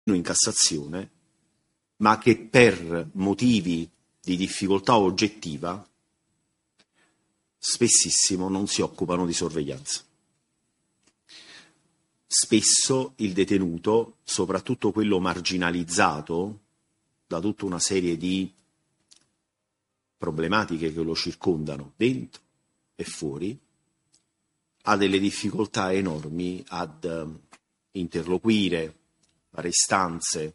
in Cassazione, ma che per motivi di difficoltà oggettiva spessissimo non si occupano di sorveglianza. Spesso il detenuto, soprattutto quello marginalizzato da tutta una serie di problematiche che lo circondano dentro e fuori, ha delle difficoltà enormi ad interloquire, fare istanze,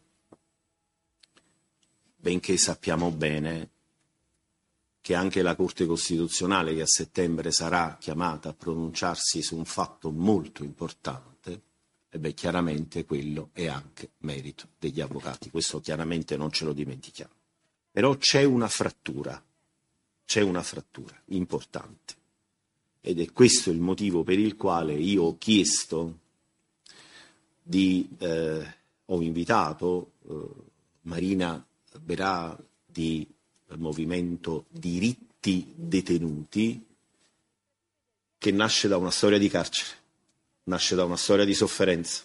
benché sappiamo bene che anche la Corte Costituzionale, che a settembre sarà chiamata a pronunciarsi su un fatto molto importante, chiaramente quello è anche merito degli avvocati, questo chiaramente non ce lo dimentichiamo. Però c'è una frattura importante, ed è questo il motivo per il quale io ho chiesto ho invitato Marina Berà di Movimento Diritti Detenuti, che nasce da una storia di carcere, nasce da una storia di sofferenza,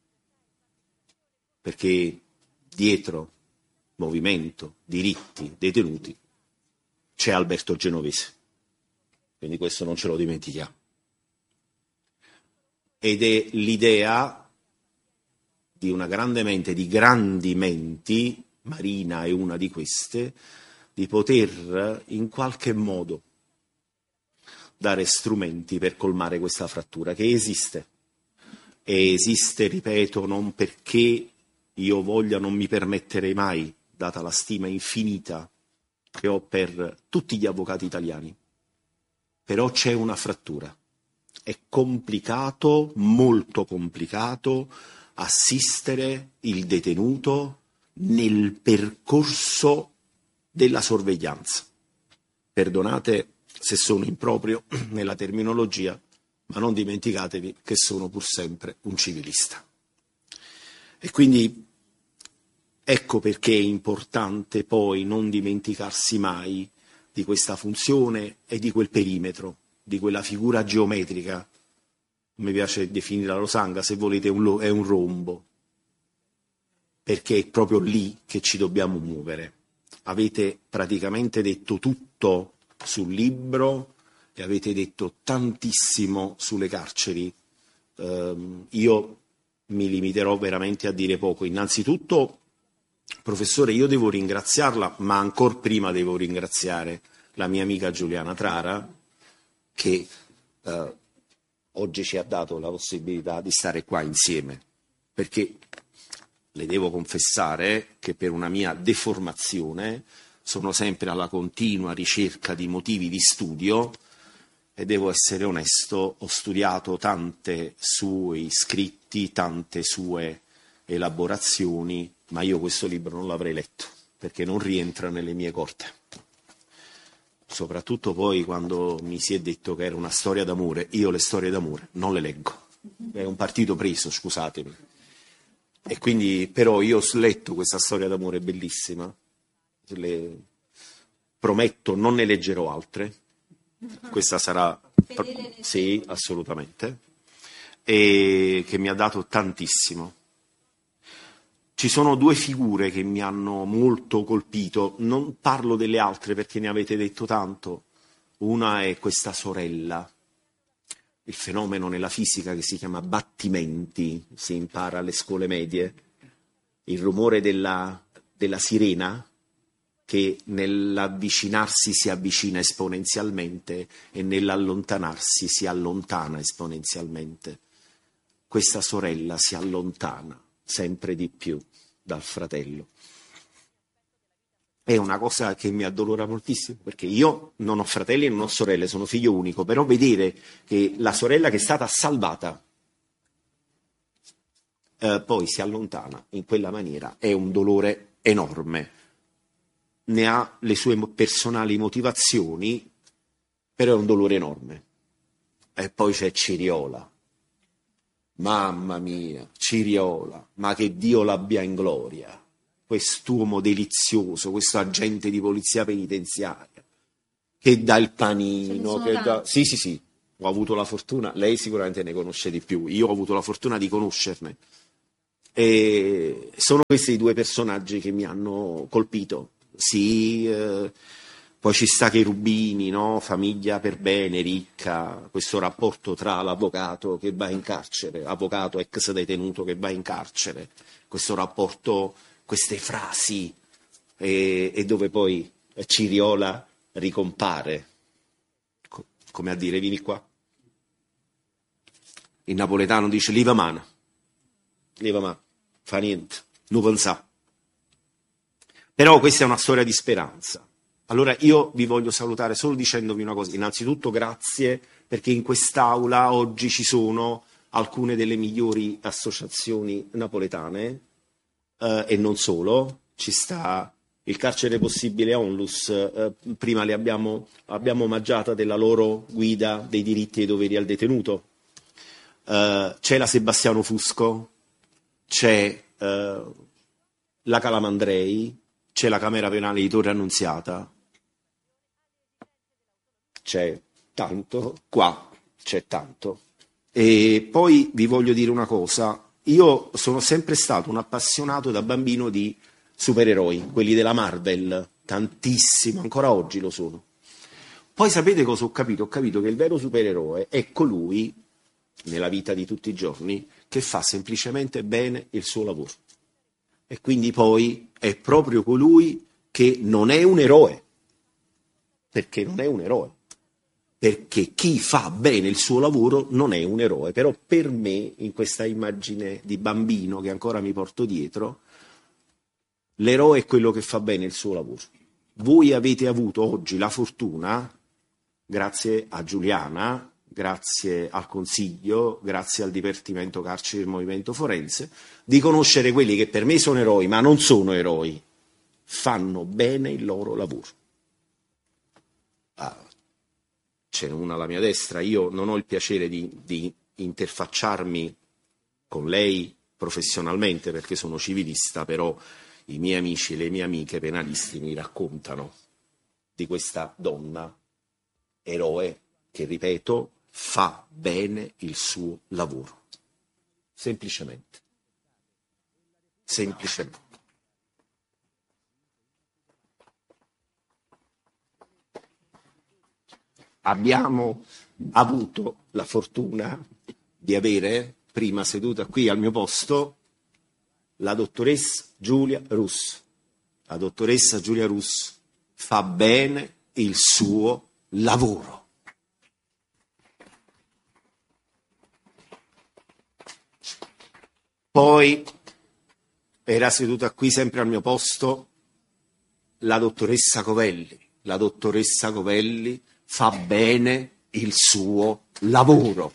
perché dietro Movimento Diritti Detenuti c'è Alberto Genovese, quindi questo non ce lo dimentichiamo, ed è l'idea di una grande mente, di grandi menti, Marina è una di queste, di poter in qualche modo dare strumenti per colmare questa frattura che esiste. E esiste, ripeto, non perché io voglia, non mi permetterei mai, data la stima infinita che ho per tutti gli avvocati italiani, però c'è una frattura. È complicato, molto complicato, assistere il detenuto nel percorso della sorveglianza. Perdonate se sono improprio nella terminologia, ma non dimenticatevi che sono pur sempre un civilista. E quindi ecco perché è importante poi non dimenticarsi mai di questa funzione e di quel perimetro, di quella figura geometrica. Mi piace definire la losanga, se volete è un rombo, perché è proprio lì che ci dobbiamo muovere. Avete praticamente detto tutto sul libro e avete detto tantissimo sulle carceri. Io mi limiterò veramente a dire poco. Innanzitutto, professore, io devo ringraziarla, ma ancor prima devo ringraziare la mia amica Giuliana Trara, che oggi ci ha dato la possibilità di stare qua insieme, perché le devo confessare che per una mia deformazione sono sempre alla continua ricerca di motivi di studio e devo essere onesto, ho studiato tante suoi scritti, tante sue elaborazioni, ma io questo libro non l'avrei letto perché non rientra nelle mie corde. Soprattutto poi quando mi si è detto che era una storia d'amore, io le storie d'amore non le leggo, è un partito preso, scusatemi. E quindi però io ho letto questa storia d'amore bellissima, prometto non ne leggerò altre, questa sarà, sì, assolutamente, e che mi ha dato tantissimo. Ci sono due figure che mi hanno molto colpito, non parlo delle altre perché ne avete detto tanto. Una è questa sorella, il fenomeno nella fisica che si chiama battimenti, si impara alle scuole medie, il rumore della sirena che nell'avvicinarsi si avvicina esponenzialmente e nell'allontanarsi si allontana esponenzialmente. Questa sorella si allontana sempre di più dal fratello. È una cosa che mi addolora moltissimo, perché io non ho fratelli e non ho sorelle, sono figlio unico, però vedere che la sorella che è stata salvata poi si allontana in quella maniera è un dolore enorme. Ne ha le sue personali motivazioni, però è un dolore enorme. E poi c'è Ciriola. Mamma mia, Ciriola, ma che Dio l'abbia in gloria, quest'uomo delizioso, questo agente di polizia penitenziaria, che dà il panino, che dà... Sì, ho avuto la fortuna, lei sicuramente ne conosce di più, io ho avuto la fortuna di conoscerne, E sono questi i due personaggi che mi hanno colpito. Sì, poi ci sta Cherubini, no? Famiglia per bene, ricca, questo rapporto tra l'avvocato che va in carcere, avvocato ex detenuto che va in carcere, questo rapporto, queste frasi, e dove poi Ciriola ricompare, come a dire, vieni qua. In napoletano dice liva mana, fa niente, non pensà. Però questa è una storia di speranza. Allora io vi voglio salutare solo dicendovi una cosa. Innanzitutto grazie, perché in quest'aula oggi ci sono alcune delle migliori associazioni napoletane, e non solo. Ci sta il Carcere Possibile Onlus, prima le abbiamo omaggiata della loro guida dei diritti e dei doveri al detenuto. C'è la Sebastiano Fusco, c'è la Calamandrei, c'è la Camera Penale di Torre Annunziata, c'è tanto, qua c'è tanto. E poi vi voglio dire una cosa, io sono sempre stato un appassionato da bambino di supereroi, quelli della Marvel, tantissimo, ancora oggi lo sono. Poi sapete cosa ho capito? Ho capito che il vero supereroe è colui, nella vita di tutti i giorni, che fa semplicemente bene il suo lavoro. E quindi poi è proprio colui che non è un eroe, perché non è un eroe, perché chi fa bene il suo lavoro non è un eroe. Però per me, in questa immagine di bambino che ancora mi porto dietro, l'eroe è quello che fa bene il suo lavoro. Voi avete avuto oggi la fortuna, grazie a Giuliana, grazie al Consiglio, grazie al Dipartimento Carceri del Movimento Forense, di conoscere quelli che per me sono eroi, ma non sono eroi, fanno bene il loro lavoro. C'è una alla mia destra, io non ho il piacere di interfacciarmi con lei professionalmente perché sono civilista, però i miei amici e le mie amiche penalisti mi raccontano di questa donna eroe che, ripeto, fa bene il suo lavoro. Semplicemente. Semplicemente. Abbiamo avuto la fortuna di avere prima seduta qui al mio posto la dottoressa Giulia Russo. La dottoressa Giulia Russo fa bene il suo lavoro. Poi era seduta qui sempre al mio posto la dottoressa Covelli. La dottoressa Covelli fa bene il suo lavoro.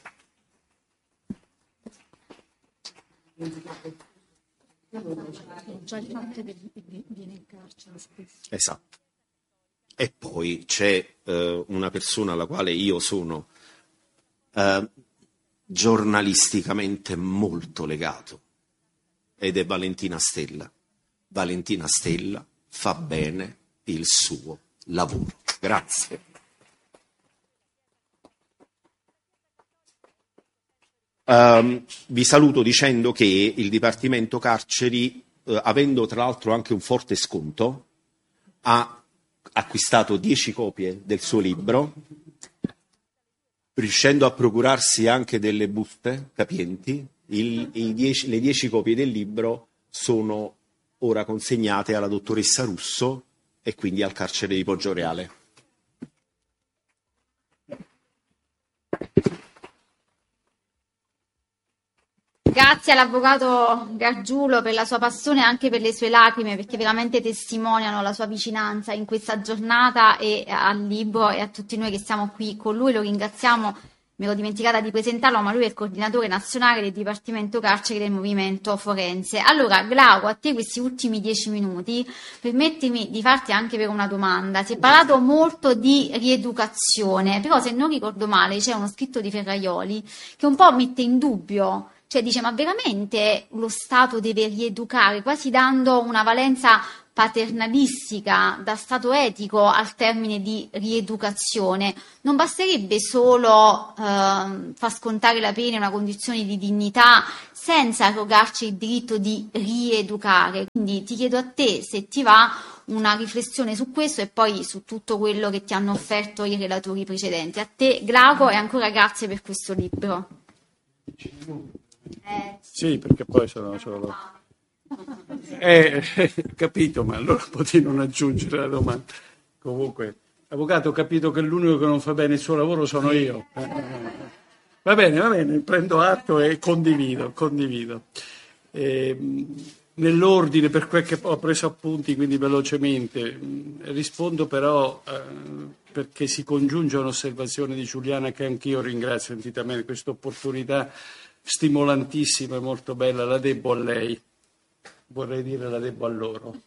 Già il fatto che viene in carcere spesso. Esatto. E poi c'è una persona alla quale io sono giornalisticamente molto legato, ed è Valentina Stella. Valentina Stella fa bene il suo lavoro. Grazie. Vi saluto dicendo che il Dipartimento Carceri, avendo tra l'altro anche un forte sconto, ha acquistato 10 copie del suo libro, riuscendo a procurarsi anche delle buste capienti. Le 10 copie del libro sono ora consegnate alla dottoressa Russo e quindi al carcere di Poggioreale. Grazie all'avvocato Gargiulo per la sua passione e anche per le sue lacrime, perché veramente testimoniano la sua vicinanza in questa giornata e al libro e a tutti noi che siamo qui con lui. Lo ringraziamo, mi ero dimenticata di presentarlo, ma lui è il coordinatore nazionale del Dipartimento Carceri del Movimento Forense. Allora, Glauco, a te questi ultimi 10 minuti, permettimi di farti anche per una domanda. Si è parlato molto di rieducazione, però se non ricordo male c'è uno scritto di Ferraioli che un po' mette in dubbio. Cioè dice, ma veramente lo Stato deve rieducare, quasi dando una valenza paternalistica da stato etico al termine di rieducazione. Non basterebbe solo far scontare la pena in una condizione di dignità senza arrogarci il diritto di rieducare. Quindi ti chiedo a te se ti va una riflessione su questo e poi su tutto quello che ti hanno offerto i relatori precedenti. A te, Glauco, e ancora grazie per questo libro. Sì, perché poi sono capito, ma allora potevi non aggiungere la domanda. Comunque, avvocato, ho capito che l'unico che non fa bene il suo lavoro sono io. Va bene, prendo atto e condivido. Nell'ordine, per quel che ho preso appunti, quindi velocemente, rispondo però perché si congiunge a un'osservazione di Giuliana che anch'io ringrazio infinitamente, questa opportunità stimolantissima e molto bella, la debbo a lei, vorrei dire la debbo a loro.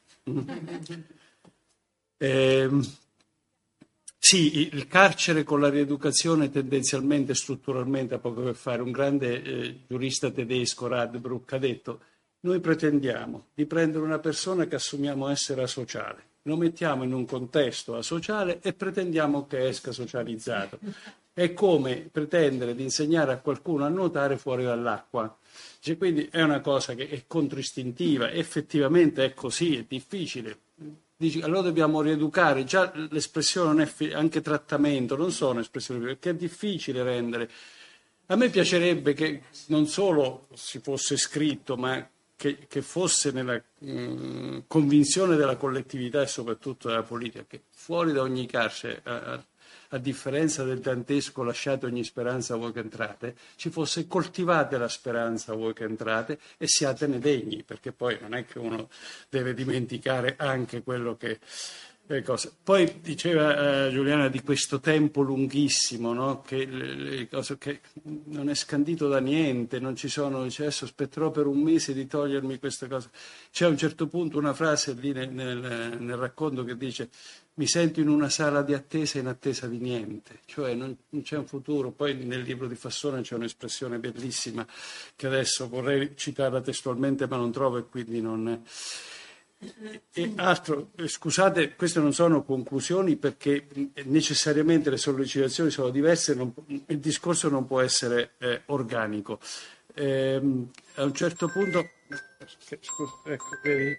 Sì, il carcere con la rieducazione tendenzialmente, strutturalmente ha poco a che fare. Un grande giurista tedesco, Radbruch, ha detto: noi pretendiamo di prendere una persona che assumiamo essere asociale, lo mettiamo in un contesto asociale e pretendiamo che esca socializzato. È come pretendere di insegnare a qualcuno a nuotare fuori dall'acqua. Cioè, quindi è una cosa che è controistintiva, effettivamente è così, è difficile. Dici, allora dobbiamo rieducare, già l'espressione non è anche trattamento, non sono espressioni, perché è difficile rendere. A me piacerebbe che non solo si fosse scritto, ma che fosse nella convinzione della collettività e soprattutto della politica, che fuori da ogni carcere, a differenza del dantesco lasciate ogni speranza voi che entrate, ci fosse coltivate la speranza voi che entrate e siatene degni, perché poi non è che uno deve dimenticare anche quello che Poi diceva Giuliana di questo tempo lunghissimo, no? Che le cose che non è scandito da niente, non ci sono, dice, adesso aspetterò per un mese di togliermi queste cose. C'è a un certo punto una frase lì nel racconto che dice: mi sento in una sala di attesa in attesa di niente, cioè non c'è un futuro. Poi nel libro di Fassone c'è un'espressione bellissima che adesso vorrei citarla testualmente ma non trovo e quindi non... E altro, scusate, queste non sono conclusioni perché necessariamente le sollecitazioni sono diverse, il discorso non può essere organico. A un certo punto, ecco, vedi,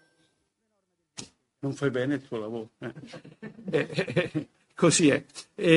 non fai bene il tuo lavoro. Così è.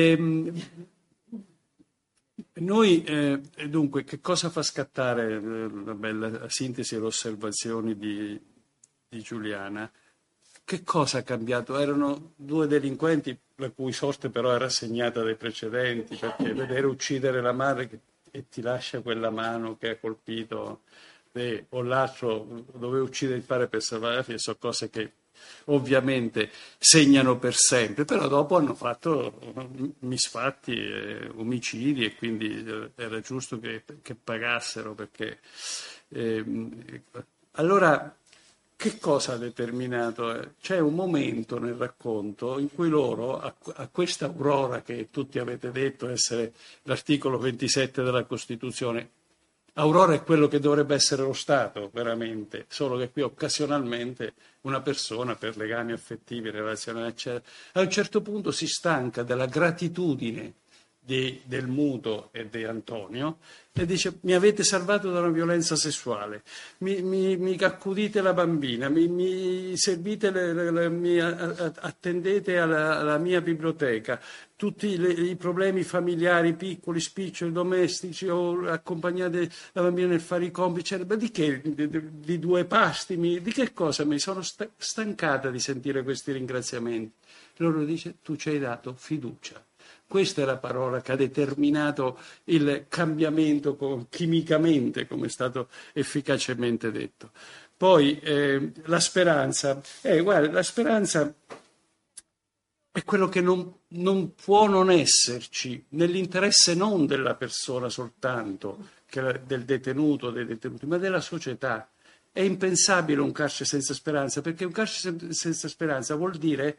Noi, dunque, che cosa fa scattare la bella sintesi e le osservazioni di Giuliana? Che cosa ha cambiato? Erano due delinquenti la cui sorte però era segnata dai precedenti, perché vedere uccidere la madre e ti lascia quella mano che ha colpito o l'altro dove uccide il padre per salvare la figlia, sono cose che ovviamente segnano per sempre, però dopo hanno fatto misfatti, omicidi e quindi era giusto che pagassero perché allora che cosa ha determinato? C'è un momento nel racconto in cui loro a questa aurora che tutti avete detto essere l'articolo 27 della Costituzione, aurora è quello che dovrebbe essere lo Stato, veramente, solo che qui occasionalmente una persona per legami affettivi, relazionali, eccetera, a un certo punto si stanca della gratitudine del Muto e di Antonio e dice: mi avete salvato da una violenza sessuale, mi accudite la bambina, mi servite, mi attendete alla mia biblioteca, tutti i problemi familiari piccoli, spiccioli, domestici, o accompagnate la bambina nel fare i compiti, cioè, di che? Di due pasti? Di che cosa? Mi sono stancata di sentire questi ringraziamenti. Loro dice: tu ci hai dato fiducia. Questa è la parola che ha determinato il cambiamento chimicamente, come è stato efficacemente detto. Poi la speranza. Guarda, la speranza è quello che non può non esserci, nell'interesse non della persona soltanto, del detenuto, dei detenuti, ma della società. È impensabile un carcere senza speranza, perché un carcere senza speranza vuol dire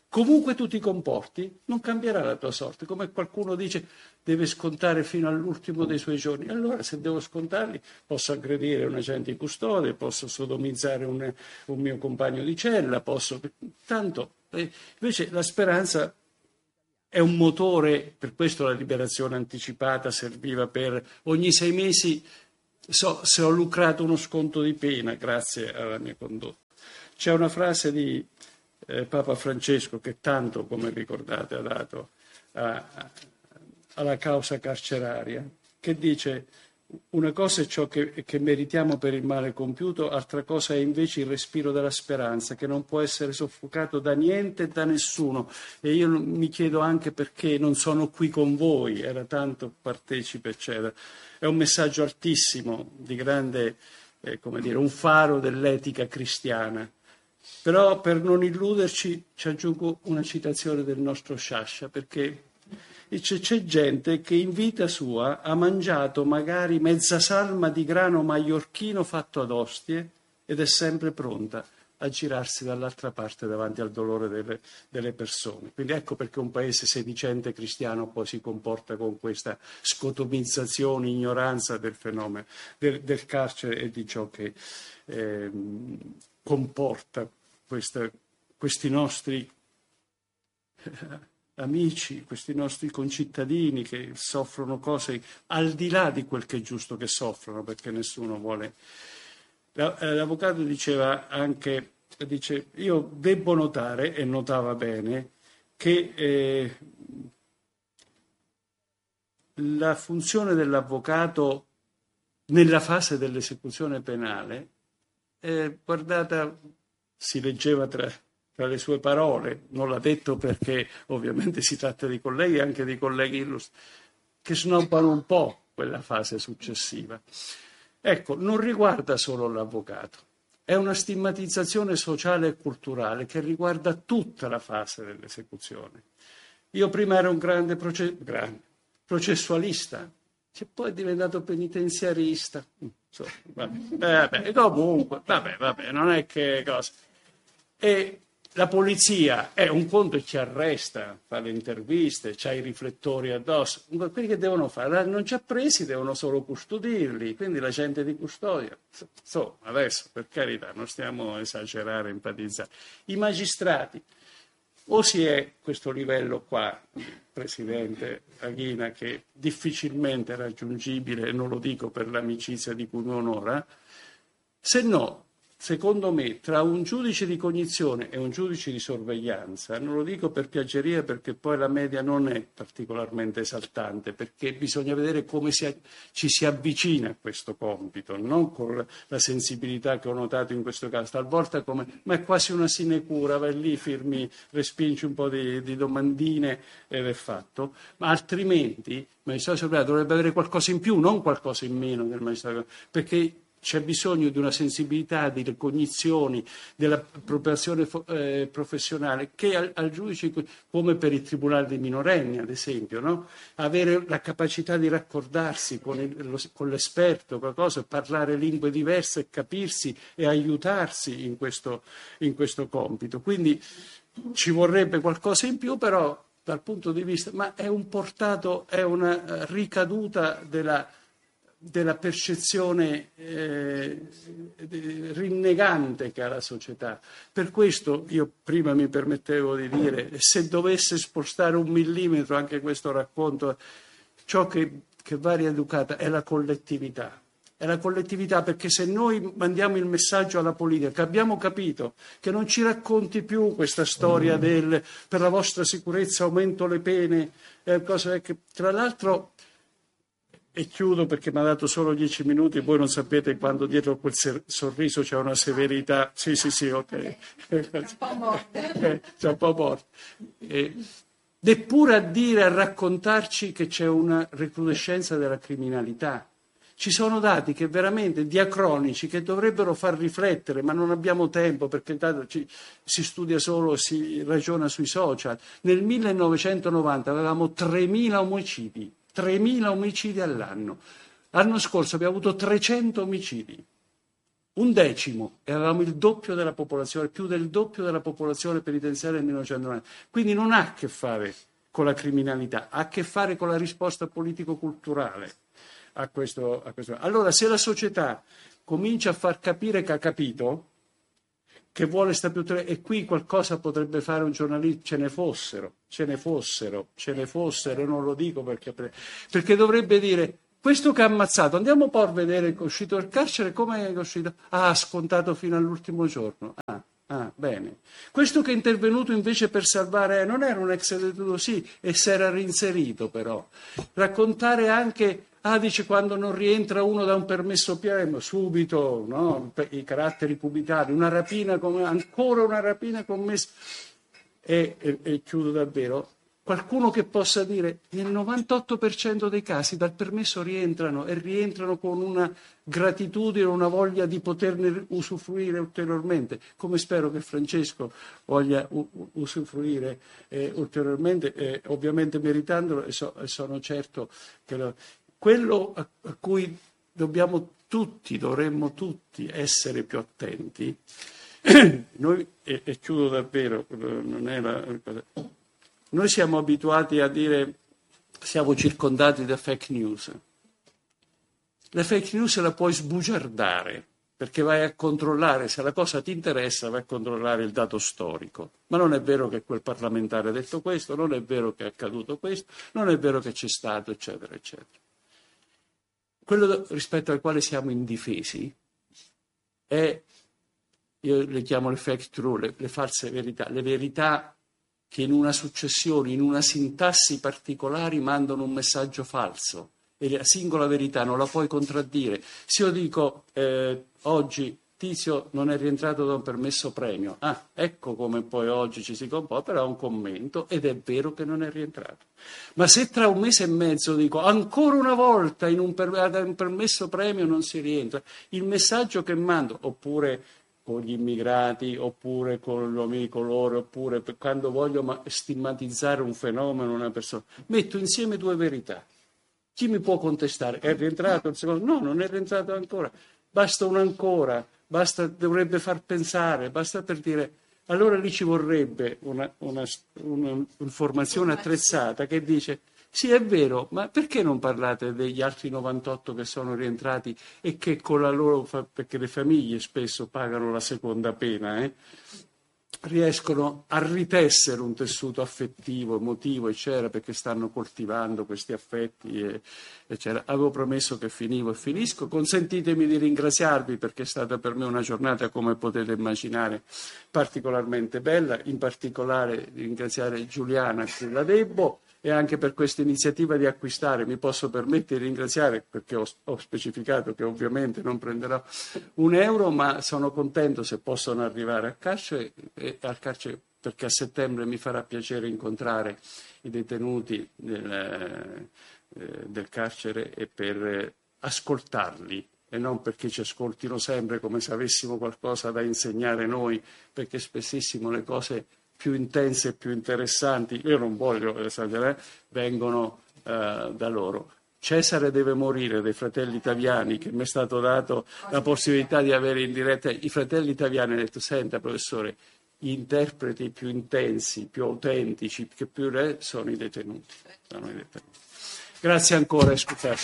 Comunque tu ti comporti, non cambierà la tua sorte. Come qualcuno dice, deve scontare fino all'ultimo dei suoi giorni. Allora, se devo scontarli, posso aggredire un agente di custodia, posso sodomizzare un mio compagno di cella, posso... Tanto, invece la speranza è un motore, per questo la liberazione anticipata serviva per ogni 6 mesi, se ho lucrato uno sconto di pena grazie alla mia condotta. C'è una frase di Papa Francesco che tanto, come ricordate, ha dato alla causa carceraria, che dice: una cosa è ciò che meritiamo per il male compiuto, altra cosa è invece il respiro della speranza, che non può essere soffocato da niente e da nessuno. E io mi chiedo anche perché non sono qui con voi, era tanto partecipe, eccetera. È un messaggio altissimo, di grande, come dire, un faro dell'etica cristiana. Però per non illuderci ci aggiungo una citazione del nostro Sciascia, perché c'è gente che in vita sua ha mangiato magari mezza salma di grano maiorchino fatto ad ostie ed è sempre pronta a girarsi dall'altra parte davanti al dolore delle persone. Quindi ecco perché un paese sedicente cristiano poi si comporta con questa scotomizzazione, ignoranza del fenomeno del carcere e di ciò che comporta questi nostri amici, questi nostri concittadini che soffrono cose al di là di quel che è giusto che soffrono, perché nessuno vuole. L'avvocato diceva anche, io devo notare, e notava bene, che la funzione dell'avvocato nella fase dell'esecuzione penale è guardata, si leggeva tra le sue parole, non l'ha detto perché ovviamente si tratta di colleghi, anche di colleghi illustri, che snobbano un po' quella fase successiva. Ecco, non riguarda solo l'avvocato, è una stigmatizzazione sociale e culturale che riguarda tutta la fase dell'esecuzione. Io prima ero un grande processualista, poi è diventato penitenziarista, comunque, non è che cosa. E la polizia è un conto e ci arresta, fa le interviste, c'ha i riflettori addosso. Quelli che devono fare? Non ci ha presi, devono solo custodirli, quindi la gente di custodia. Adesso, per carità, non stiamo a esagerare, empatizzare. I magistrati, o si è questo livello qua, Presidente Aghina, che è difficilmente raggiungibile, e non lo dico per l'amicizia di cui mi onora, se no, secondo me, tra un giudice di cognizione e un giudice di sorveglianza, non lo dico per piaggeria perché poi la media non è particolarmente esaltante, perché bisogna vedere come ci si avvicina a questo compito, non con la sensibilità che ho notato in questo caso, talvolta ma è quasi una sinecura, vai lì, firmi, respingi un po' di domandine ed è fatto, ma altrimenti il magistrato sorvegliato dovrebbe avere qualcosa in più, non qualcosa in meno del magistrato, perché c'è bisogno di una sensibilità, di cognizioni, della preparazione professionale che al giudice, come per il tribunale dei minorenni ad esempio, no? Avere la capacità di raccordarsi con l'esperto, qualcosa, parlare lingue diverse, capirsi e aiutarsi in questo compito. Quindi ci vorrebbe qualcosa in più, però dal punto di vista, ma è una ricaduta della percezione rinnegante che ha la società. Per questo io prima mi permettevo di dire, se dovesse spostare 1 millimetro anche questo racconto, ciò che va rieducata è la collettività. È la collettività, perché se noi mandiamo il messaggio alla politica che abbiamo capito che non ci racconti più questa storia per la vostra sicurezza aumento le pene, cose che tra l'altro. E chiudo perché mi ha dato solo 10 minuti, voi non sapete quando dietro quel sorriso c'è una severità. Sì, ok. C'è un po' morte. Neppure a raccontarci che c'è una recrudescenza della criminalità. Ci sono dati che veramente diacronici che dovrebbero far riflettere, ma non abbiamo tempo perché intanto si studia solo, si ragiona sui social. Nel 1990 avevamo 3.000 omicidi. 3.000 omicidi all'anno. L'anno scorso abbiamo avuto 300 omicidi. 1/10, e avevamo il doppio della popolazione, più del doppio della popolazione penitenziaria nel 1990. Quindi non ha a che fare con la criminalità, ha a che fare con la risposta politico-culturale a questo. Allora, se la società comincia a far capire che ha capito, che vuole stare più e qui qualcosa potrebbe fare un giornalista, ce ne fossero, non lo dico perché dovrebbe dire: questo che ha ammazzato, andiamo un po' a vedere che è uscito dal carcere, come è uscito? Ah, scontato fino all'ultimo giorno. Ah, bene. Questo che è intervenuto invece per salvare, non era un ex detenuto, sì, e si era reinserito però. Raccontare anche, dice, quando non rientra uno da un permesso pieno, subito, no? I caratteri cubitali, ancora una rapina commessa. E chiudo davvero. Qualcuno che possa dire: nel 98% dei casi dal permesso rientrano, e rientrano con una gratitudine, una voglia di poterne usufruire ulteriormente, come spero che Francesco voglia usufruire ulteriormente, ovviamente meritandolo, e sono certo che quello a cui dovremmo tutti essere più attenti. Noi, e chiudo davvero, non è la cosa. Noi siamo abituati a dire: siamo circondati da fake news. La fake news la puoi sbugiardare, perché vai a controllare, se la cosa ti interessa, vai a controllare il dato storico. Ma non è vero che quel parlamentare ha detto questo, non è vero che è accaduto questo, non è vero che c'è stato, eccetera, eccetera. Quello rispetto al quale siamo indifesi è, io le chiamo le fake true, le false verità, le verità che in una successione, in una sintassi particolari, mandano un messaggio falso, e la singola verità non la puoi contraddire. Se io dico oggi Tizio non è rientrato da un permesso premio, ecco come poi oggi ci si comporta, però è un commento, ed è vero che non è rientrato. Ma se tra un mese e mezzo dico ancora una volta in un permesso premio non si rientra, il messaggio che mando, oppure con gli immigrati, oppure con gli uomini colore, oppure quando voglio stigmatizzare un fenomeno, una persona, metto insieme due verità. Chi mi può contestare? È rientrato il secondo? No, non è rientrato ancora. Basta un ancora, dovrebbe far pensare, basta per dire. Allora lì ci vorrebbe un'informazione attrezzata che dice: sì, è vero, ma perché non parlate degli altri 98 che sono rientrati e che con la loro, perché le famiglie spesso pagano la seconda pena, riescono a ritessere un tessuto affettivo, emotivo, eccetera, perché stanno coltivando questi affetti, eccetera. Avevo promesso che finivo e finisco. Consentitemi di ringraziarvi, perché è stata per me una giornata, come potete immaginare, particolarmente bella, in particolare ringraziare Giuliana, che la debbo, e anche per questa iniziativa di acquistare. Mi posso permettere di ringraziare, perché ho specificato che ovviamente non prenderò €1, ma sono contento se possono arrivare al carcere, perché a settembre mi farà piacere incontrare i detenuti del carcere, e per ascoltarli, e non perché ci ascoltino sempre come se avessimo qualcosa da insegnare noi, perché spessissimo le cose più intense e più interessanti, io non voglio esagerare, vengono da loro. Cesare deve morire, dei Fratelli Italiani, che mi è stato dato la possibilità di avere in diretta. I Fratelli Italiani hanno detto: senta professore, gli interpreti più intensi, più autentici, che più sono i detenuti. Grazie ancora, scusate.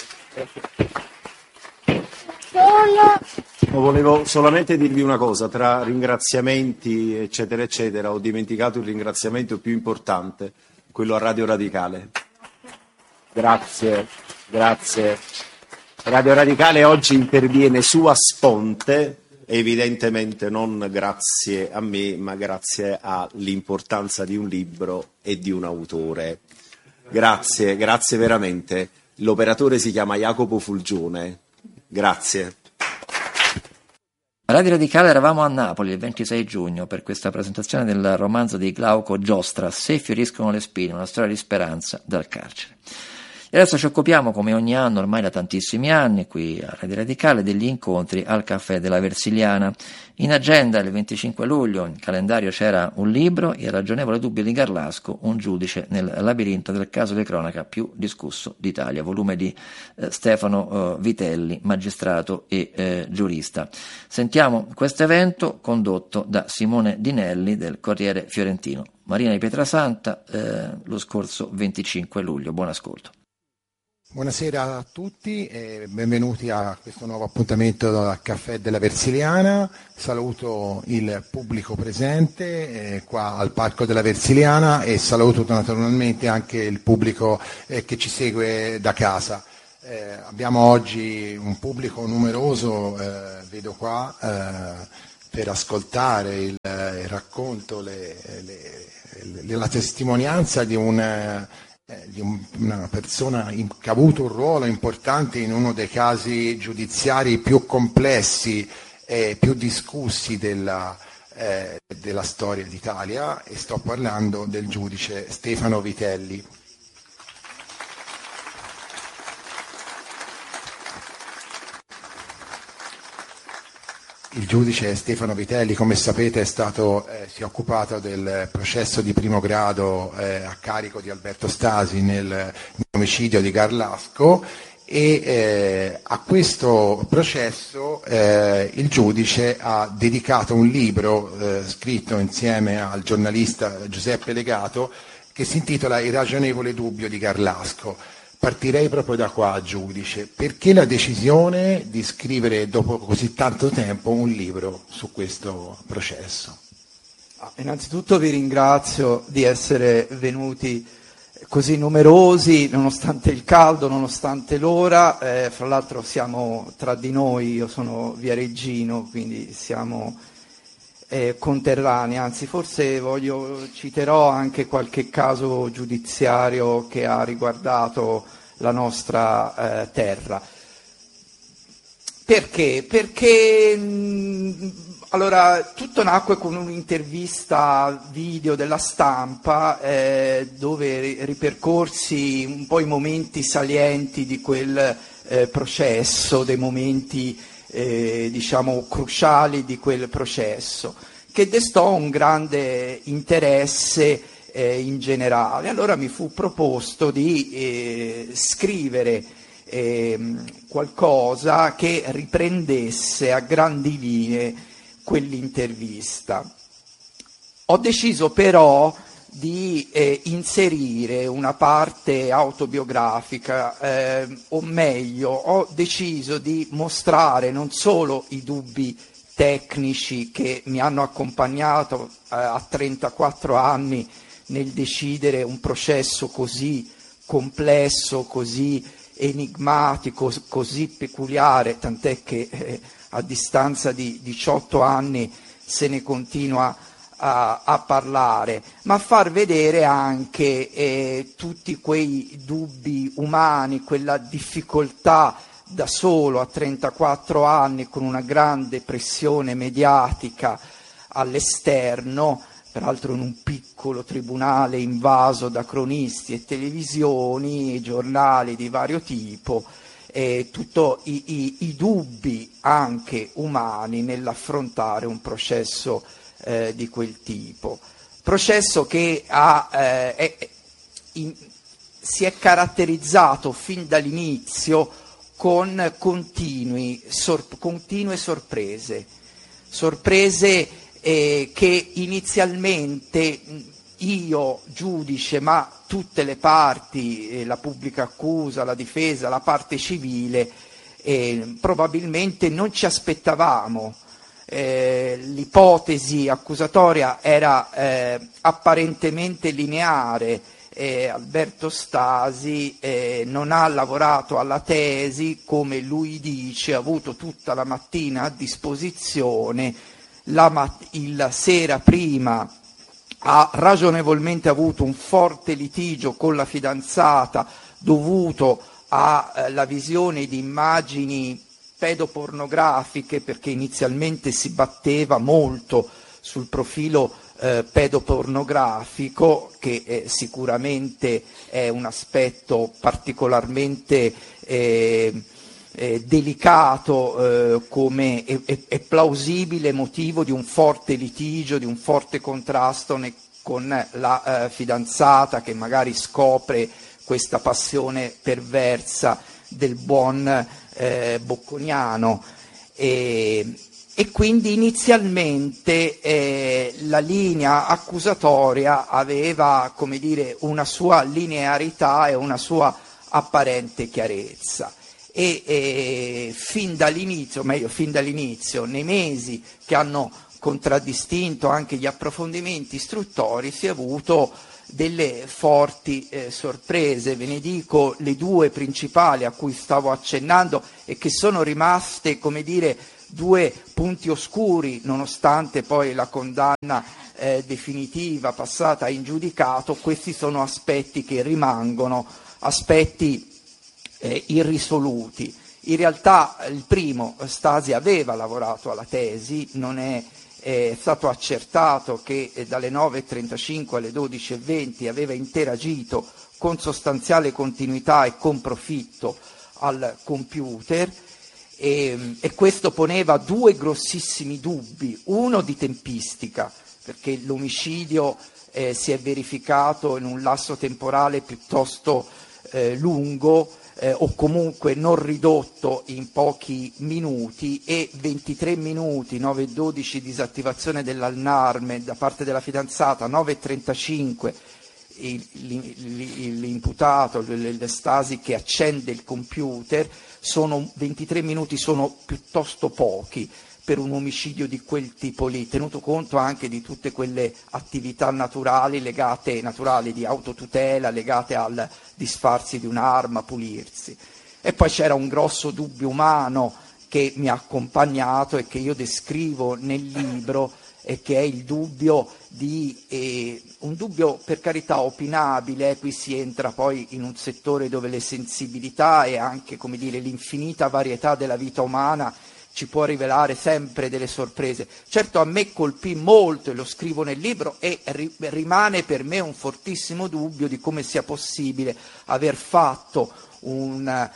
Volevo solamente dirvi una cosa: tra ringraziamenti eccetera eccetera ho dimenticato il ringraziamento più importante, quello a Radio Radicale. Grazie. Radio Radicale oggi interviene su Asponte, evidentemente non grazie a me, ma grazie all'importanza di un libro e di un autore. Grazie veramente. L'operatore si chiama Jacopo Fulgione. Grazie. Radio Radicale eravamo a Napoli il 26 giugno per questa presentazione del romanzo di Glauco Giostra, Se fioriscono le spine, una storia di speranza dal carcere. E adesso ci occupiamo, come ogni anno, ormai da tantissimi anni, qui a Radio Radicale, degli incontri al Caffè della Versiliana. In agenda il 25 luglio, in calendario c'era un libro, Il ragionevole dubbio di Garlasco, un giudice nel labirinto del caso di cronaca più discusso d'Italia, volume di Stefano Vitelli, magistrato e giurista. Sentiamo questo evento condotto da Simone Dinelli del Corriere Fiorentino. Marina di Pietrasanta, lo scorso 25 luglio. Buon ascolto. Buonasera a tutti e benvenuti a questo nuovo appuntamento al Caffè della Versiliana. Saluto il pubblico presente qua al Parco della Versiliana e saluto naturalmente anche il pubblico che ci segue da casa. Abbiamo oggi un pubblico numeroso, vedo qua, per ascoltare il racconto, la testimonianza di una persona che ha avuto un ruolo importante in uno dei casi giudiziari più complessi e più discussi della storia d'Italia, e sto parlando del giudice Stefano Vitelli. Il giudice Stefano Vitelli, come sapete, si è occupato del processo di primo grado a carico di Alberto Stasi nell'omicidio di Garlasco, e a questo processo il giudice ha dedicato un libro scritto insieme al giornalista Giuseppe Legato che si intitola Il ragionevole dubbio di Garlasco. Partirei proprio da qua, giudice. Perché la decisione di scrivere dopo così tanto tempo un libro su questo processo? Innanzitutto vi ringrazio di essere venuti così numerosi, nonostante il caldo, nonostante l'ora. Fra l'altro siamo tra di noi, io sono viareggino, quindi siamo conterranei, anzi forse citerò anche qualche caso giudiziario che ha riguardato la nostra terra. Perché? Perché allora tutto nacque con un'intervista video della Stampa dove ripercorsi un po' i momenti salienti di quel processo, dei momenti diciamo cruciali di quel processo, che destò un grande interesse in generale. Allora mi fu proposto di scrivere qualcosa che riprendesse a grandi linee quell'intervista. Ho deciso però di inserire una parte autobiografica, o meglio, ho deciso di mostrare non solo i dubbi tecnici che mi hanno accompagnato a 34 anni nel decidere un processo così complesso, così enigmatico, così peculiare, tant'è che a distanza di 18 anni se ne continua a parlare, ma far vedere anche tutti quei dubbi umani, quella difficoltà da solo a 34 anni con una grande pressione mediatica all'esterno, peraltro in un piccolo tribunale invaso da cronisti e televisioni, giornali di vario tipo, tutti i dubbi anche umani nell'affrontare un processo di quel tipo. Processo che si è caratterizzato fin dall'inizio con continue sorprese che inizialmente io, giudice, ma tutte le parti, la pubblica accusa, la difesa, la parte civile, probabilmente non ci aspettavamo. L'ipotesi accusatoria era apparentemente lineare. Alberto Stasi non ha lavorato alla tesi, come lui dice, ha avuto tutta la mattina a disposizione, la sera prima ha ragionevolmente avuto un forte litigio con la fidanzata dovuto alla visione di immagini pedopornografiche, perché inizialmente si batteva molto sul profilo pedopornografico, che sicuramente è un aspetto particolarmente delicato, come è plausibile motivo di un forte litigio, di un forte contrasto con la fidanzata, che magari scopre questa passione perversa del buon Bocconiano. E quindi inizialmente la linea accusatoria aveva, come dire, una sua linearità e una sua apparente chiarezza. E fin dall'inizio, nei mesi che hanno contraddistinto anche gli approfondimenti istruttori, si è avuto delle forti sorprese. Ve ne dico le due principali a cui stavo accennando e che sono rimaste, come dire, due punti oscuri, nonostante poi la condanna definitiva passata in giudicato. Questi sono aspetti che rimangono, aspetti irrisoluti. In realtà il primo, Stasi aveva lavorato alla tesi, non è stato accertato che dalle 9.35 alle 12.20 aveva interagito con sostanziale continuità e con profitto al computer, e questo poneva due grossissimi dubbi: uno di tempistica, perché l'omicidio si è verificato in un lasso temporale piuttosto lungo, o comunque non ridotto in pochi minuti, e 23 minuti, 9:12 disattivazione dell'allarme da parte della fidanzata, 9:35 l'imputato, il Stasi, che accende il computer. 23 minuti sono piuttosto pochi per un omicidio di quel tipo lì, tenuto conto anche di tutte quelle attività naturali di autotutela legate al disfarsi di un'arma, pulirsi. E poi c'era un grosso dubbio umano che mi ha accompagnato e che io descrivo nel libro, e che è il dubbio un dubbio, per carità, opinabile. Qui si entra poi in un settore dove le sensibilità e anche, come dire, l'infinita varietà della vita umana ci può rivelare sempre delle sorprese. Certo, a me colpì molto, e lo scrivo nel libro, e rimane per me un fortissimo dubbio di come sia possibile aver fatto una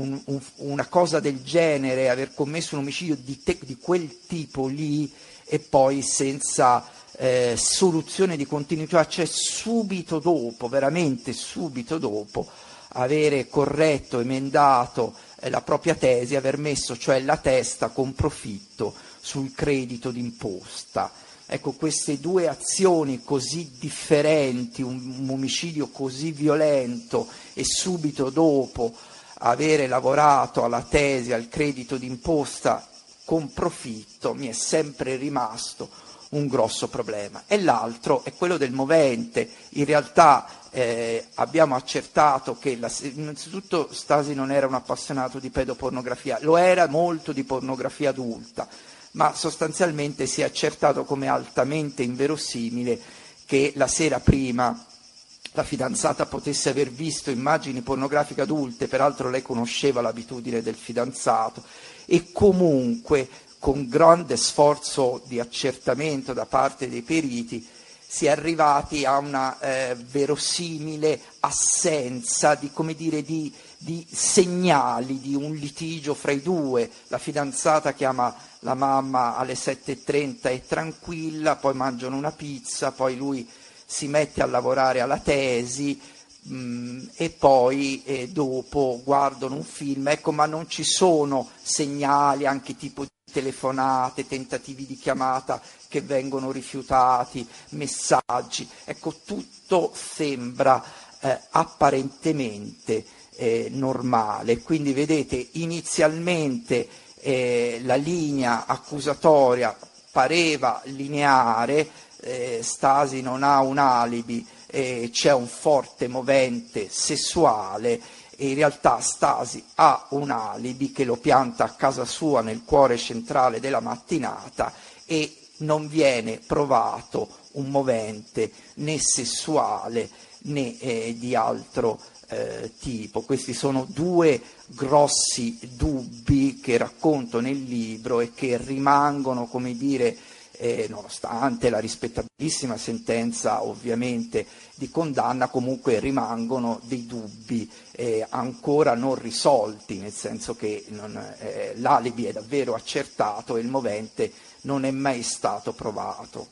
cosa del genere, aver commesso un omicidio di quel tipo lì, e poi senza soluzione di continuità, cioè subito dopo, veramente subito dopo, avere corretto, emendato la propria tesi, aver messo cioè la testa con profitto sul credito d'imposta. Ecco, queste due azioni così differenti, un omicidio così violento e subito dopo avere lavorato alla tesi, al credito d'imposta con profitto, mi è sempre rimasto un grosso problema. E l'altro è quello del movente. In realtà abbiamo accertato che innanzitutto Stasi non era un appassionato di pedopornografia, lo era molto di pornografia adulta, ma sostanzialmente si è accertato come altamente inverosimile che la sera prima la fidanzata potesse aver visto immagini pornografiche adulte. Peraltro lei conosceva l'abitudine del fidanzato, e comunque con grande sforzo di accertamento da parte dei periti si è arrivati a una verosimile assenza di, come dire, di segnali di un litigio fra i due. La fidanzata chiama la mamma alle 7:30, è tranquilla, poi mangiano una pizza, poi lui si mette a lavorare alla tesi, e poi dopo guardano un film, ecco, ma non ci sono segnali, anche tipo di telefonate, tentativi di chiamata che vengono rifiutati, messaggi, ecco, tutto sembra apparentemente normale. Quindi vedete, inizialmente la linea accusatoria pareva lineare, Stasi non ha un alibi, c'è un forte movente sessuale, e in realtà Stasi ha un alibi che lo pianta a casa sua nel cuore centrale della mattinata, e non viene provato un movente né sessuale né di altro tipo. Questi sono due grossi dubbi che racconto nel libro e che rimangono, come dire, nonostante la rispettabilissima sentenza ovviamente di condanna, comunque rimangono dei dubbi ancora non risolti, nel senso che l'alibi è davvero accertato e il movente non è mai stato provato.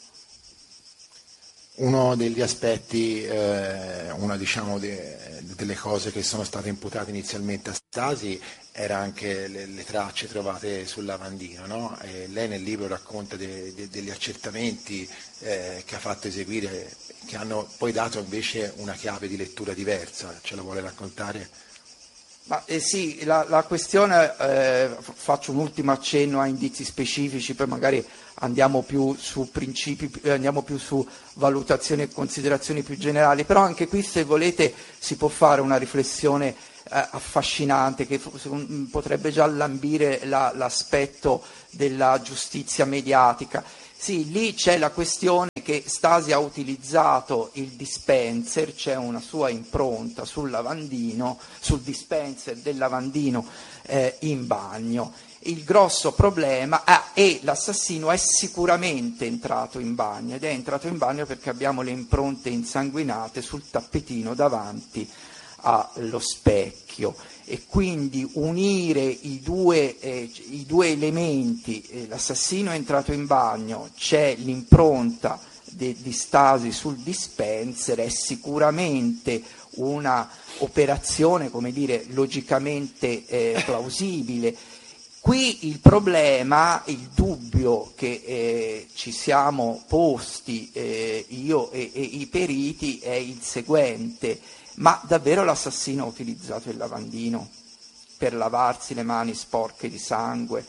Uno degli aspetti, una delle cose che sono state imputate inizialmente a Stasi era anche le tracce trovate sul lavandino, no? E lei nel libro racconta degli accertamenti che ha fatto eseguire, che hanno poi dato invece una chiave di lettura diversa. Ce la vuole raccontare? Ma, sì, la questione, faccio un ultimo accenno a indizi specifici, poi magari andiamo più su principi, andiamo più su valutazioni e considerazioni più generali, però anche qui, se volete, si può fare una riflessione affascinante che potrebbe già lambire l'aspetto della giustizia mediatica. Sì, lì c'è la questione che Stasi ha utilizzato il dispenser, c'è una sua impronta sul lavandino, sul dispenser del lavandino in bagno. Il grosso problema è l'assassino è sicuramente entrato in bagno, ed è entrato in bagno perché abbiamo le impronte insanguinate sul tappetino davanti allo specchio, e quindi unire i due elementi, l'assassino è entrato in bagno, c'è l'impronta di Stasi sul dispenser, è sicuramente una operazione, come dire, logicamente plausibile. Qui il problema, il dubbio che ci siamo posti io e i periti è il seguente: ma davvero l'assassino ha utilizzato il lavandino per lavarsi le mani sporche di sangue?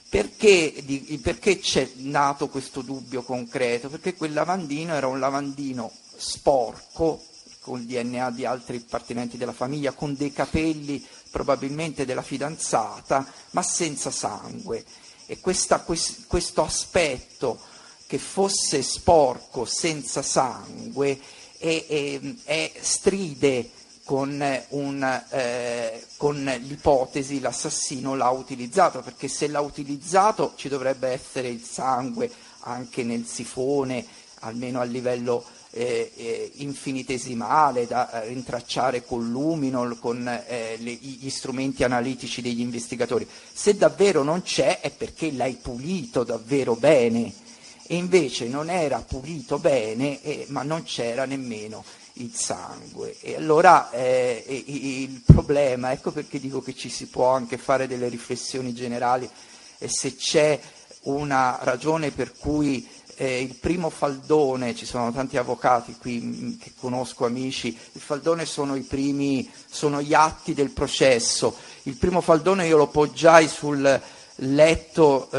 Perché c'è nato questo dubbio concreto? Perché quel lavandino era un lavandino sporco, con il DNA di altri appartenenti della famiglia, con dei capelli probabilmente della fidanzata, ma senza sangue. E questo aspetto che fosse sporco, senza sangue, stride con l'ipotesi l'assassino l'ha utilizzato, perché se l'ha utilizzato ci dovrebbe essere il sangue anche nel sifone, almeno a livello infinitesimale, da rintracciare col luminol, con gli strumenti analitici degli investigatori. Se davvero non c'è è perché l'hai pulito davvero bene, e invece non era pulito bene, ma non c'era nemmeno il sangue. E allora il problema, ecco perché dico che ci si può anche fare delle riflessioni generali, e se c'è una ragione per cui il primo faldone, ci sono tanti avvocati qui che conosco, amici, il faldone sono gli atti del processo. Il primo faldone io lo poggiai sul letto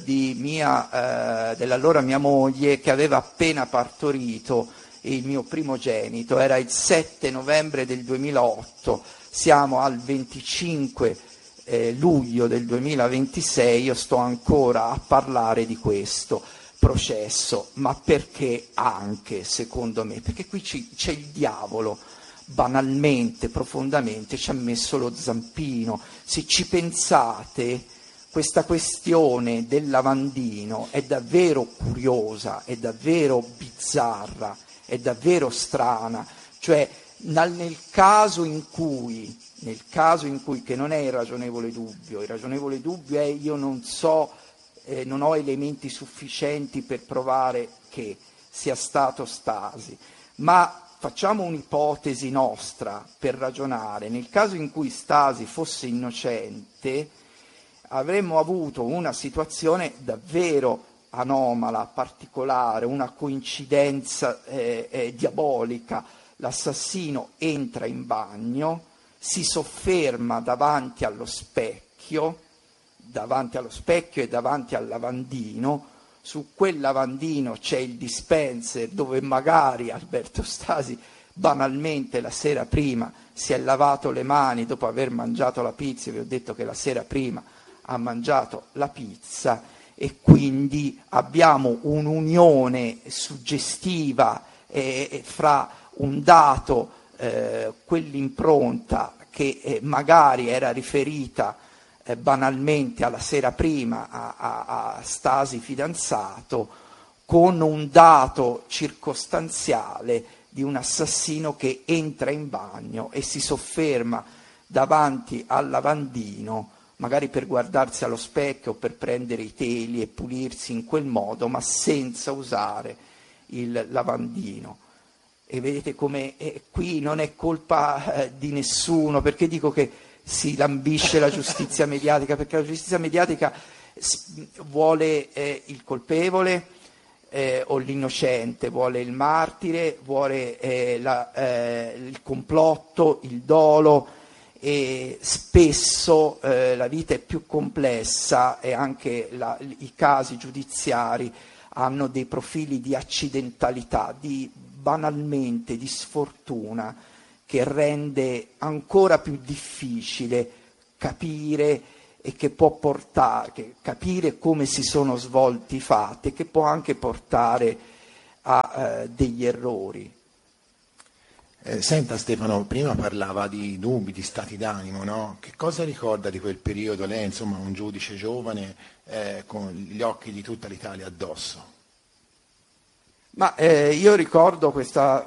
dell'allora mia moglie, che aveva appena partorito il mio primogenito. Era il 7 novembre del 2008, siamo al 25 luglio del 2026, io sto ancora a parlare di questo processo. Ma perché anche, secondo me? Perché qui c'è il diavolo, banalmente, profondamente, ci ha messo lo zampino. Se ci pensate, questa questione del lavandino è davvero curiosa, è davvero bizzarra, è davvero strana. Cioè, nel caso in cui, che non è il ragionevole dubbio è io non so, non ho elementi sufficienti per provare che sia stato Stasi, ma facciamo un'ipotesi nostra per ragionare. Nel caso in cui Stasi fosse innocente, avremmo avuto una situazione davvero anomala, particolare, una coincidenza diabolica. L'assassino entra in bagno, si sofferma davanti allo specchio e davanti al lavandino. Su quel lavandino c'è il dispenser dove magari Alberto Stasi banalmente la sera prima si è lavato le mani dopo aver mangiato la pizza. Vi ho detto che la sera prima ha mangiato la pizza, e quindi abbiamo un'unione suggestiva fra un dato, quell'impronta che magari era riferita banalmente alla sera prima a Stasi fidanzato, con un dato circostanziale di un assassino che entra in bagno e si sofferma davanti al lavandino, magari per guardarsi allo specchio o per prendere i teli e pulirsi in quel modo, ma senza usare il lavandino. E vedete come qui non è colpa di nessuno, perché dico che si lambisce la giustizia mediatica, perché la giustizia mediatica vuole il colpevole o l'innocente, vuole il martire, vuole il complotto, il dolo, e spesso la vita è più complessa e anche i casi giudiziari hanno dei profili di accidentalità, banalmente di sfortuna, che rende ancora più difficile capire e che può portare, capire come si sono svolti i fatti e che può anche portare a degli errori. Senta Stefano, prima parlava di dubbi, di stati d'animo, no? Che cosa ricorda di quel periodo lei, insomma, un giudice giovane con gli occhi di tutta l'Italia addosso? Ma io ricordo questa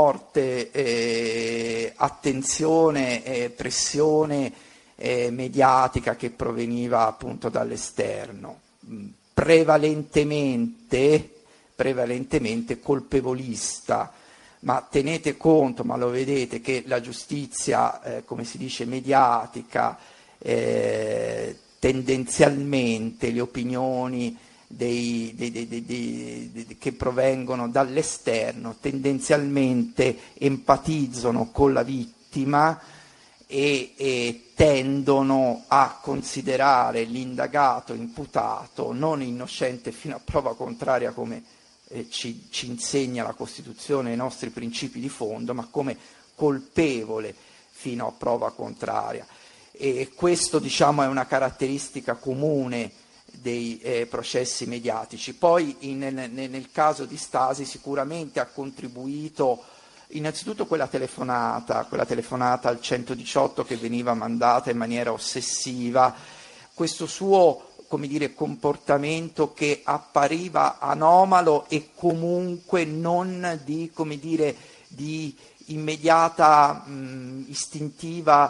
forte attenzione e pressione mediatica che proveniva appunto dall'esterno, prevalentemente colpevolista, ma tenete conto, ma lo vedete, che la giustizia, come si dice, mediatica, tendenzialmente le opinioni che provengono dall'esterno tendenzialmente empatizzano con la vittima e tendono a considerare l'indagato imputato non innocente fino a prova contraria, come ci insegna la Costituzione e i nostri principi di fondo, ma come colpevole fino a prova contraria. E questo, diciamo, è una caratteristica comune dei processi mediatici. Poi nel caso di Stasi sicuramente ha contribuito innanzitutto quella telefonata al 118 che veniva mandata in maniera ossessiva, questo suo, come dire, comportamento che appariva anomalo e comunque non di, come dire, di immediata, istintiva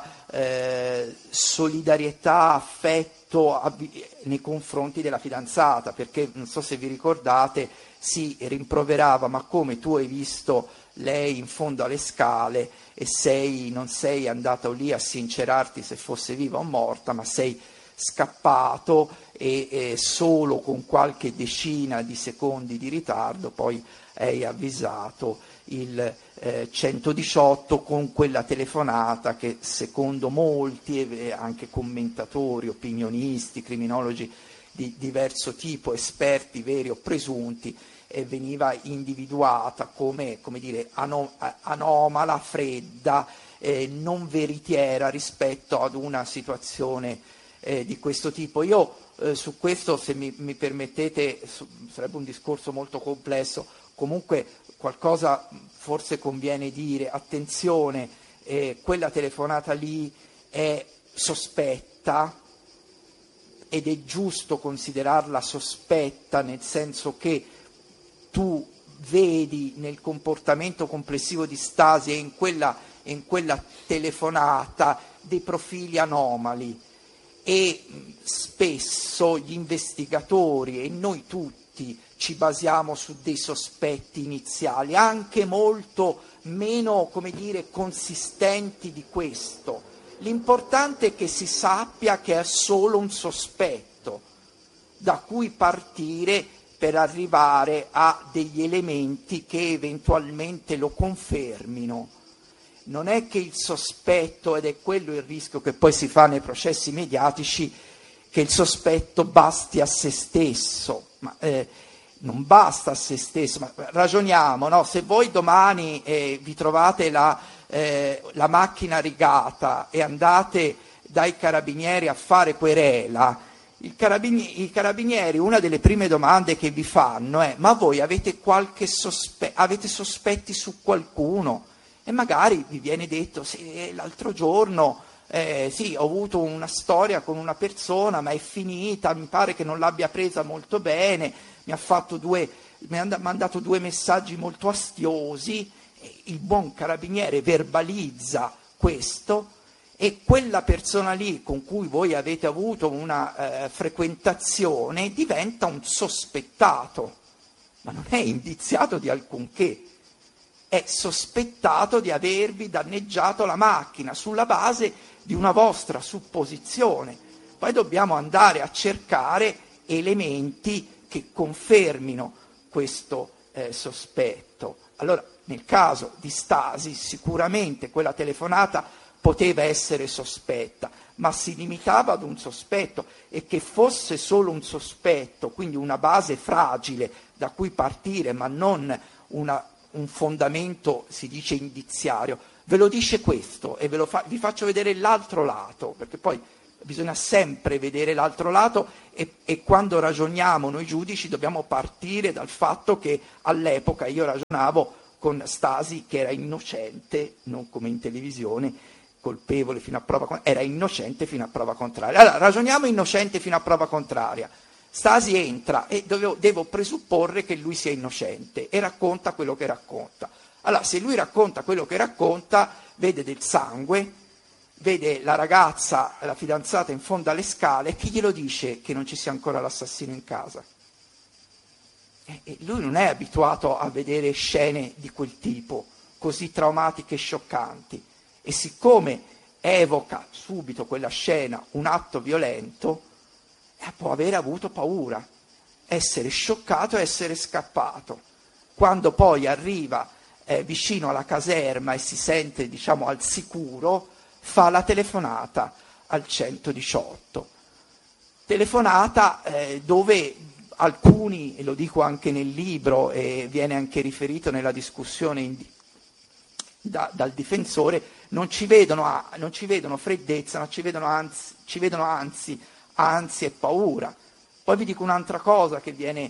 solidarietà, affetto nei confronti della fidanzata, perché non so se vi ricordate, si rimproverava: ma come, tu hai visto lei in fondo alle scale e non sei andato lì a sincerarti se fosse viva o morta, ma sei scappato e solo con qualche decina di secondi di ritardo poi hai avvisato il 118 con quella telefonata che secondo molti, e anche commentatori, opinionisti, criminologi di diverso tipo, esperti veri o presunti, veniva individuata come dire, anomala, fredda, non veritiera rispetto ad una situazione di questo tipo. Io su questo, se mi permettete, sarebbe un discorso molto complesso, comunque qualcosa forse conviene dire: attenzione, quella telefonata lì è sospetta ed è giusto considerarla sospetta, nel senso che tu vedi nel comportamento complessivo di Stasi e in quella telefonata dei profili anomali, e spesso gli investigatori e noi tutti ci basiamo su dei sospetti iniziali, anche molto meno, come dire, consistenti di questo. L'importante è che si sappia che è solo un sospetto da cui partire per arrivare a degli elementi che eventualmente lo confermino. Non è che il sospetto, ed è quello il rischio che poi si fa nei processi mediatici, che il sospetto basti a se stesso, ma non basta a se stesso. Ma ragioniamo, no? Se voi domani vi trovate la macchina rigata e andate dai carabinieri a fare querela, i carabinieri, una delle prime domande che vi fanno è: ma voi avete avete sospetti su qualcuno? E magari vi viene detto: sì, l'altro giorno sì, ho avuto una storia con una persona, ma è finita, mi pare che non l'abbia presa molto bene, mi ha fatto due mi ha mandato 2 messaggi molto astiosi, il buon carabiniere verbalizza questo e quella persona lì con cui voi avete avuto una frequentazione diventa un sospettato, ma non è indiziato di alcunché, è sospettato di avervi danneggiato la macchina sulla base di una vostra supposizione. Poi dobbiamo andare a cercare elementi che confermino questo sospetto. Allora, nel caso di Stasi, sicuramente quella telefonata poteva essere sospetta, ma si limitava ad un sospetto, e che fosse solo un sospetto, quindi una base fragile da cui partire, ma non un fondamento, si dice, indiziario. Ve lo dice questo e vi faccio vedere l'altro lato, perché poi bisogna sempre vedere l'altro lato e quando ragioniamo noi giudici dobbiamo partire dal fatto che all'epoca io ragionavo con Stasi che era innocente, non come in televisione, colpevole fino a prova, era innocente fino a prova contraria. Allora, ragioniamo innocente fino a prova contraria. Stasi entra e devo presupporre che lui sia innocente e racconta quello che racconta. Allora, se lui racconta quello che racconta, vede del sangue, vede la ragazza, la fidanzata in fondo alle scale, chi glielo dice che non ci sia ancora l'assassino in casa? E lui non è abituato a vedere scene di quel tipo, così traumatiche e scioccanti. E siccome evoca subito quella scena un atto violento, può aver avuto paura, essere scioccato e essere scappato. Quando poi arriva vicino alla caserma e si sente, diciamo, al sicuro, fa la telefonata al 118. Telefonata dove alcuni, e lo dico anche nel libro e viene anche riferito nella discussione dal difensore, non ci vedono freddezza, ma ci vedono anzi ansia e paura. Poi vi dico un'altra cosa che viene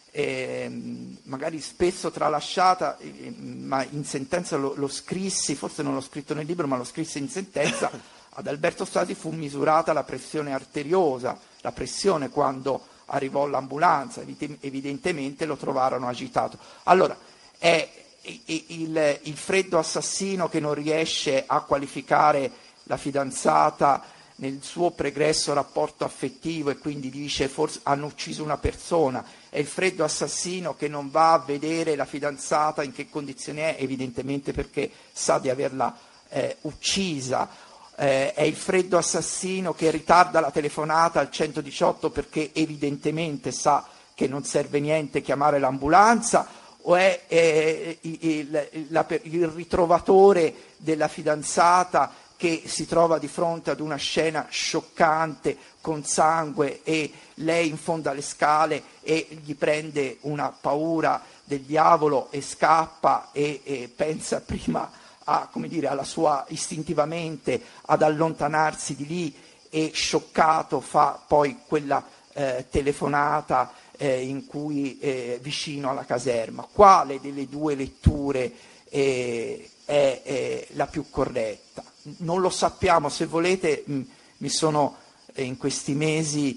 magari spesso tralasciata, ma in sentenza lo scrissi, forse non l'ho scritto nel libro, ma lo scrissi in sentenza. Ad Alberto Stasi fu misurata la pressione arteriosa, la pressione quando arrivò l'ambulanza, evidentemente lo trovarono agitato. Allora, è il freddo assassino che non riesce a qualificare la fidanzata nel suo pregresso rapporto affettivo e quindi dice forse hanno ucciso una persona, è il freddo assassino che non va a vedere la fidanzata in che condizioni è, evidentemente perché sa di averla uccisa, è il freddo assassino che ritarda la telefonata al 118 perché evidentemente sa che non serve niente chiamare l'ambulanza, o è il ritrovatore della fidanzata che si trova di fronte ad una scena scioccante con sangue e lei in fondo alle scale e gli prende una paura del diavolo e scappa e pensa prima alla sua istintivamente ad allontanarsi di lì e scioccato fa poi quella telefonata in cui vicino alla caserma. Quale delle due letture è la più corretta? Non lo sappiamo, se volete mi sono in questi mesi,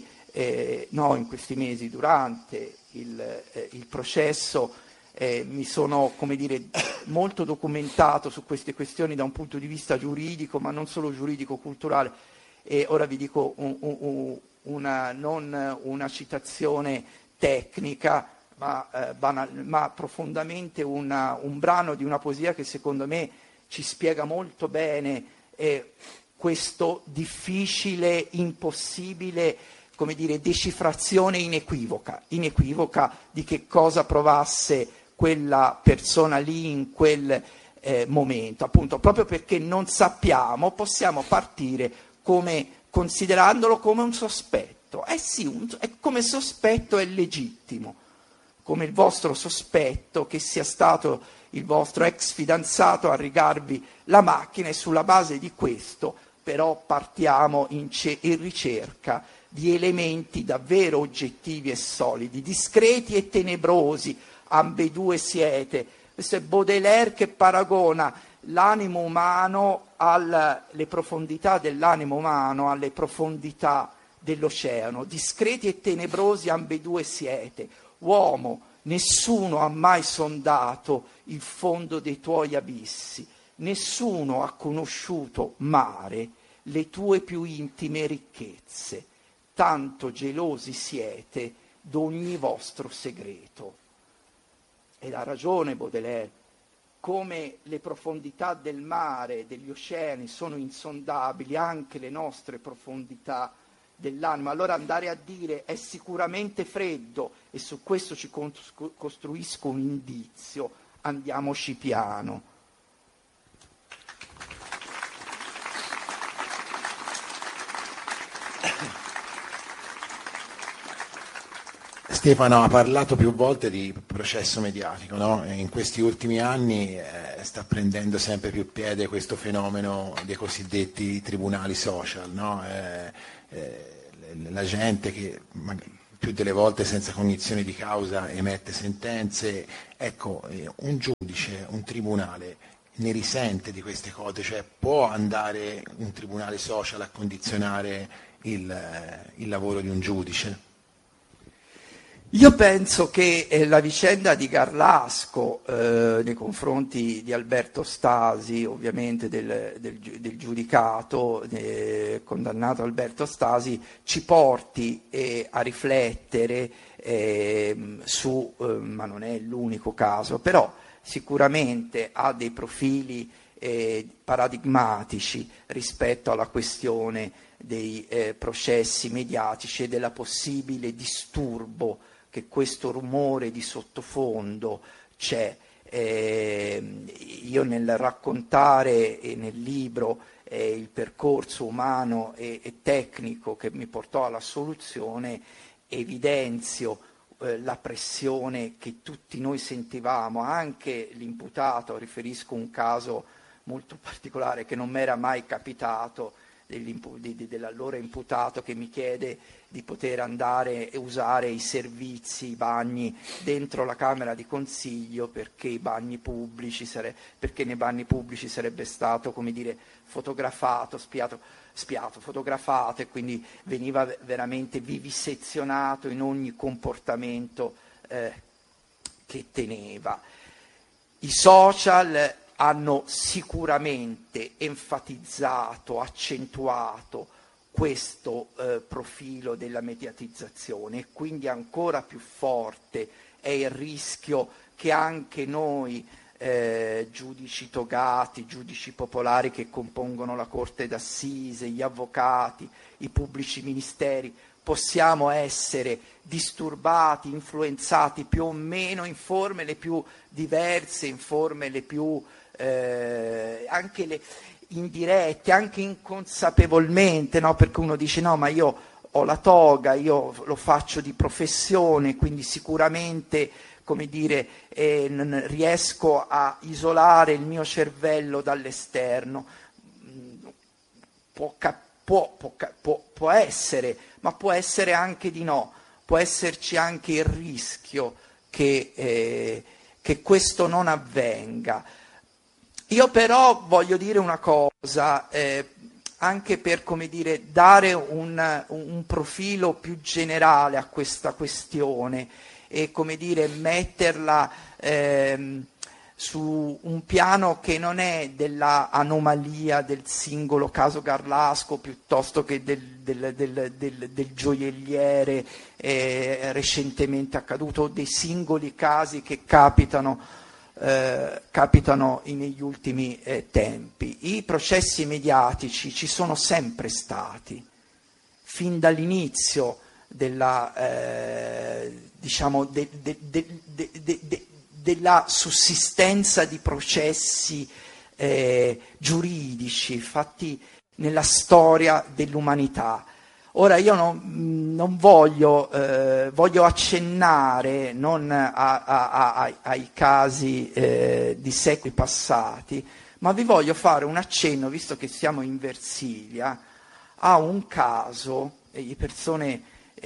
durante il processo mi sono, molto documentato su queste questioni da un punto di vista giuridico, ma non solo giuridico-culturale, e ora vi dico non una citazione tecnica, ma profondamente un brano di una poesia che secondo me ci spiega molto bene questo difficile, impossibile, decifrazione inequivoca di che cosa provasse quella persona lì in quel momento. Appunto, proprio perché non sappiamo, possiamo partire considerandolo come un sospetto. Sì, come sospetto è legittimo, come il vostro sospetto che sia stato il vostro ex fidanzato a rigarvi la macchina, e sulla base di questo però partiamo in ricerca di elementi davvero oggettivi e solidi, discreti e tenebrosi, ambedue siete. Questo è Baudelaire che paragona l'animo umano le profondità dell'animo umano alle profondità dell'oceano. Discreti e tenebrosi ambedue siete. Uomo, Nessuno ha mai sondato il fondo dei tuoi abissi, nessuno ha conosciuto, mare, le tue più intime ricchezze. Tanto gelosi siete d'ogni vostro segreto. Ed ha ragione Baudelaire, come le profondità del mare, degli oceani sono insondabili, anche le nostre profondità dell'anima. Allora andare a dire è sicuramente freddo e su questo ci costruisco un indizio, andiamoci piano. Stefano ha parlato più volte di processo mediatico, no? In questi ultimi anni sta prendendo sempre più piede questo fenomeno dei cosiddetti tribunali social, no? La gente che più delle volte senza cognizione di causa emette sentenze. Ecco, un giudice, un tribunale ne risente di queste cose, cioè può andare un tribunale social a condizionare il lavoro di un giudice? Io penso che la vicenda di Garlasco nei confronti di Alberto Stasi, ovviamente del giudicato condannato Alberto Stasi, ci porti a riflettere su, ma non è l'unico caso, però sicuramente ha dei profili paradigmatici rispetto alla questione dei processi mediatici e della possibile disturbo che questo rumore di sottofondo c'è. Io nel raccontare nel libro il percorso umano e tecnico che mi portò alla soluzione, evidenzio la pressione che tutti noi sentivamo, anche l'imputato, riferisco un caso molto particolare che non mi era mai capitato, dell'allora imputato che mi chiede di poter andare e usare i servizi, i bagni dentro la Camera di Consiglio perché nei bagni pubblici sarebbe stato, come dire, fotografato, fotografato, e quindi veniva veramente vivisezionato in ogni comportamento che teneva. I social hanno sicuramente enfatizzato, accentuato questo profilo della mediatizzazione, e quindi ancora più forte è il rischio che anche noi giudici togati, giudici popolari che compongono la Corte d'Assise, gli avvocati, i pubblici ministeri, possiamo essere disturbati, influenzati più o meno in forme le più diverse, in forme le più anche le indirette, anche inconsapevolmente, no? Perché uno dice no, ma io ho la toga, io lo faccio di professione, quindi sicuramente, come dire, riesco a isolare il mio cervello dall'esterno. Può essere, ma può essere anche di no, può esserci anche il rischio che questo non avvenga. Io però voglio dire una cosa, anche per, come dire, dare un profilo più generale a questa questione e, come dire, metterla su un piano che non è della anomalia del singolo caso Garlasco piuttosto che del gioielliere recentemente accaduto, o dei singoli casi che capitano negli ultimi tempi. I processi mediatici ci sono sempre stati, fin dall'inizio della della sussistenza di processi giuridici fatti nella storia dell'umanità. Ora io non voglio accennare non ai casi di secoli passati, ma vi voglio fare un accenno, visto che siamo in Versilia, a un caso, le persone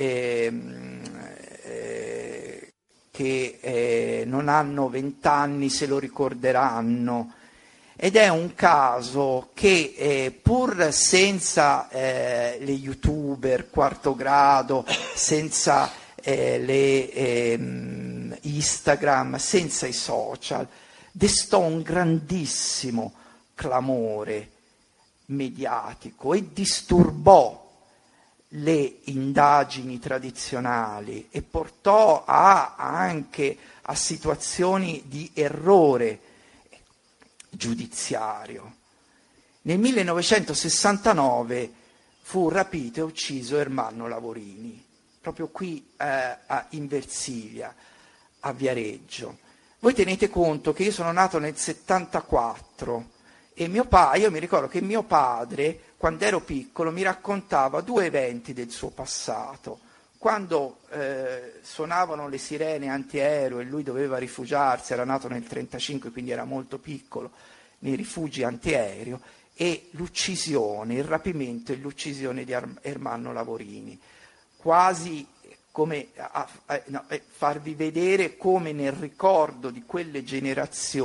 che non hanno 20 anni se lo ricorderanno, ed è un caso che pur senza le youtuber quarto grado, senza Instagram, senza i social, destò un grandissimo clamore mediatico e disturbò le indagini tradizionali e portò anche a situazioni di errore giudiziario. Nel 1969 fu rapito e ucciso Ermanno Lavorini, proprio qui in Versilia, a Viareggio. Voi tenete conto che io sono nato nel 74 e io mi ricordo che mio padre, quando ero piccolo, mi raccontava 2 eventi del suo passato. Quando suonavano le sirene antiaereo e lui doveva rifugiarsi, era nato nel 1935, quindi era molto piccolo, nei rifugi antiaereo, e l'uccisione, il rapimento e l'uccisione di Ermanno Lavorini, quasi come farvi vedere come nel ricordo di quelle generazioni